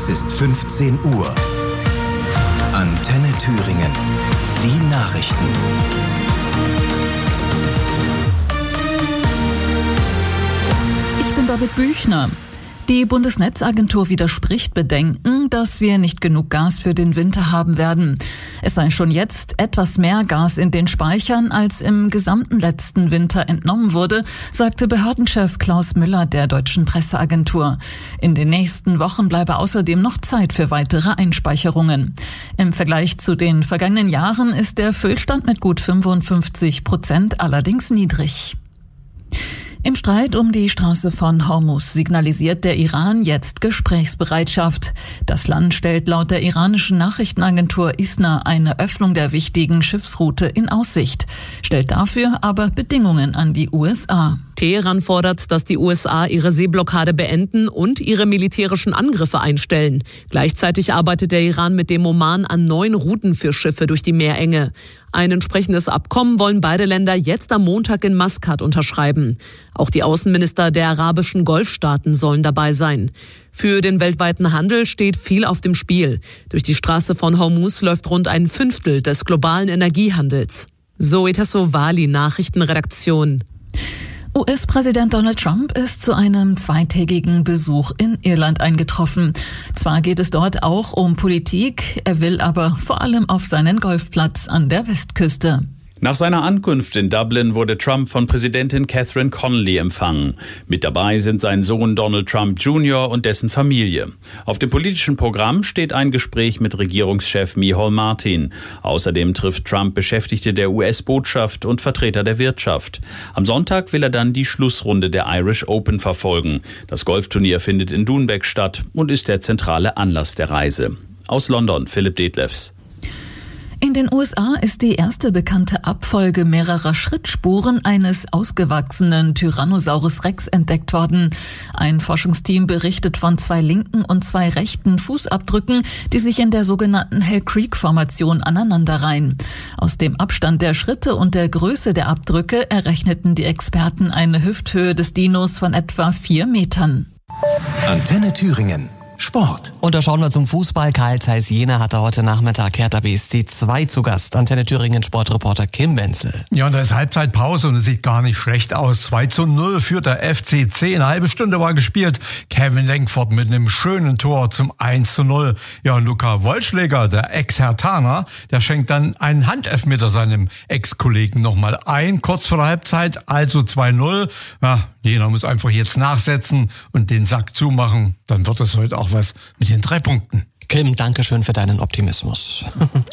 Es ist 15 Uhr. Antenne Thüringen. Die Nachrichten. Ich bin David Büchner. Die Bundesnetzagentur widerspricht Bedenken, dass wir nicht genug Gas für den Winter haben werden. Es sei schon jetzt etwas mehr Gas in den Speichern, als im gesamten letzten Winter entnommen wurde, sagte Behördenchef Klaus Müller der Deutschen Presseagentur. In den nächsten Wochen bleibe außerdem noch Zeit für weitere Einspeicherungen. Im Vergleich zu den vergangenen Jahren ist der Füllstand mit gut 55% allerdings niedrig. Im Streit um die Straße von Hormuz signalisiert der Iran jetzt Gesprächsbereitschaft. Das Land stellt laut der iranischen Nachrichtenagentur ISNA eine Öffnung der wichtigen Schiffsroute in Aussicht, stellt dafür aber Bedingungen an die USA. Teheran fordert, dass die USA ihre Seeblockade beenden und ihre militärischen Angriffe einstellen. Gleichzeitig arbeitet der Iran mit dem Oman an neuen Routen für Schiffe durch die Meerenge. Ein entsprechendes Abkommen wollen beide Länder jetzt am Montag in Maskat unterschreiben. Auch die Außenminister der arabischen Golfstaaten sollen dabei sein. Für den weltweiten Handel steht viel auf dem Spiel. Durch die Straße von Hormuz läuft rund ein Fünftel des globalen Energiehandels. Zoe Tassovali, Nachrichtenredaktion. US-Präsident Donald Trump ist zu einem zweitägigen Besuch in Irland eingetroffen. Zwar geht es dort auch um Politik, er will aber vor allem auf seinen Golfplatz an der Westküste. Nach seiner Ankunft in Dublin wurde Trump von Präsidentin Catherine Connolly empfangen. Mit dabei sind sein Sohn Donald Trump Jr. und dessen Familie. Auf dem politischen Programm steht ein Gespräch mit Regierungschef Micheal Martin. Außerdem trifft Trump Beschäftigte der US-Botschaft und Vertreter der Wirtschaft. Am Sonntag will er dann die Schlussrunde der Irish Open verfolgen. Das Golfturnier findet in Doonbeg statt und ist der zentrale Anlass der Reise. Aus London, Philipp Detlefs. In den USA ist die erste bekannte Abfolge mehrerer Schrittspuren eines ausgewachsenen Tyrannosaurus Rex entdeckt worden. Ein Forschungsteam berichtet von 2 linken und 2 rechten Fußabdrücken, die sich in der sogenannten Hell Creek-Formation aneinanderreihen. Aus dem Abstand der Schritte und der Größe der Abdrücke errechneten die Experten eine Hüfthöhe des Dinos von etwa 4 Metern. Antenne Thüringen. Sport. Und da schauen wir zum Fußball. Karl Zeiss Jena hatte heute Nachmittag Hertha BSC 2 zu Gast. Antenne Thüringen Sportreporter Kim Wenzel. Ja, und da ist Halbzeitpause und es sieht gar nicht schlecht aus. 2:0 führt der FCC. Eine halbe Stunde war gespielt. Kevin Lenkford mit einem schönen Tor zum 1:0. Ja, und Luca Wollschläger, der Ex-Herthaner, der schenkt dann einen Handelfmeter seinem Ex-Kollegen nochmal ein. Kurz vor der Halbzeit, also 2:0. Ja, Jena muss einfach jetzt nachsetzen und den Sack zumachen. Dann wird es heute auch was mit den 3 Punkten. Kim, danke schön für deinen Optimismus.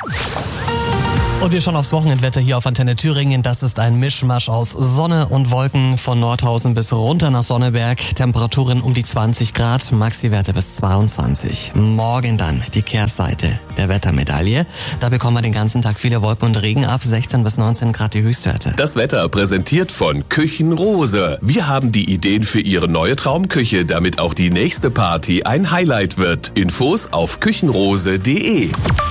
Und wir schauen aufs Wochenendwetter hier auf Antenne Thüringen. Das ist ein Mischmasch aus Sonne und Wolken von Nordhausen bis runter nach Sonneberg. Temperaturen um die 20 Grad, Maxi-Werte bis 22. Morgen dann die Kehrseite der Wettermedaille. Da bekommen wir den ganzen Tag viele Wolken und Regen ab. 16 bis 19 Grad die Höchstwerte. Das Wetter präsentiert von Küchenrose. Wir haben die Ideen für Ihre neue Traumküche, damit auch die nächste Party ein Highlight wird. Infos auf küchenrose.de.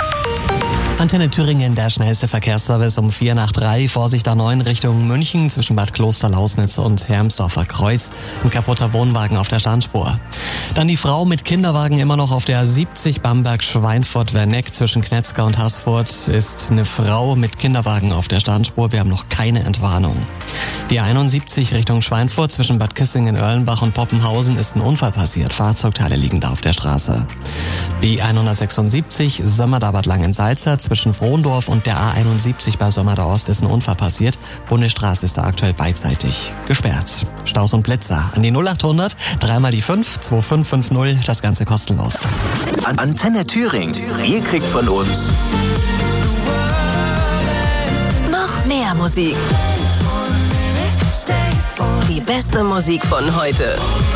Antenne Thüringen, der schnellste Verkehrsservice um 4 nach 3. Vorsicht A9 Richtung München zwischen Bad Kloster-Lausnitz und Hermsdorfer Kreuz. Ein kaputter Wohnwagen auf der Standspur. Dann die Frau mit Kinderwagen immer noch auf der 70 Bamberg-Schweinfurt-Werneck zwischen Knetzger und Haßfurt. Ist eine Frau mit Kinderwagen auf der Standspur. Wir haben noch keine Entwarnung. Die 71 Richtung Schweinfurt zwischen Bad Kissingen-Erlenbach und Poppenhausen ist ein Unfall passiert. Fahrzeugteile liegen da auf der Straße. B176 Sömmerda-Bad Langensalza zwischen Frohndorf und der A71 bei Sömmerda Ost ist ein Unfall passiert. Bundesstraße ist da aktuell beidseitig gesperrt. Staus und Blitzer an die 0800 3 die 5 2550, das Ganze kostenlos. Antenne Thüringen. Ihr kriegt von uns noch mehr Musik. Die beste Musik von heute.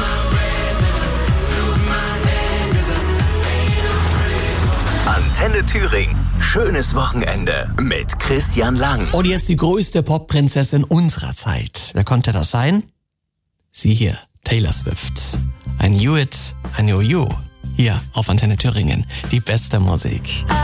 Antenne Thüringen. Schönes Wochenende mit Christian Lang. Und jetzt die größte Popprinzessin unserer Zeit. Wer konnte das sein? Sie hier, Taylor Swift. I knew it, I knew you. Hier auf Antenne Thüringen. Die beste Musik.